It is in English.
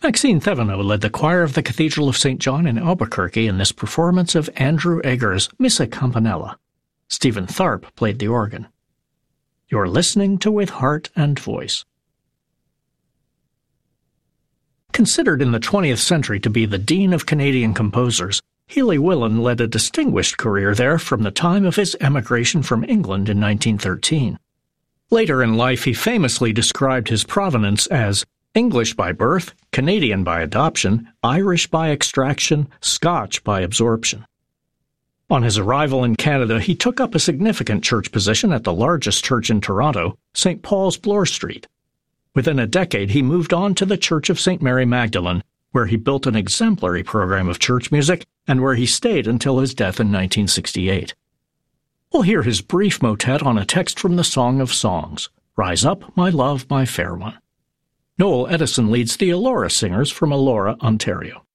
Maxine Thevenot led the choir of the Cathedral of St. John in Albuquerque in this performance of Andrew Egger's Missa Campanella. Stephen Tharp played the organ. You're listening to With Heart and Voice. Considered in the 20th century to be the Dean of Canadian composers, Healy Willan led a distinguished career there from the time of his emigration from England in 1913. Later in life, he famously described his provenance as English by birth, Canadian by adoption, Irish by extraction, Scotch by absorption. On his arrival in Canada, he took up a significant church position at the largest church in Toronto, St. Paul's Bloor Street. Within a decade, he moved on to the Church of St. Mary Magdalene, where he built an exemplary program of church music and where he stayed until his death in 1968. We'll hear his brief motet on a text from the Song of Songs, Rise Up, My Love, My Fair One. Noel Edison leads the Elora Singers from Elora, Ontario.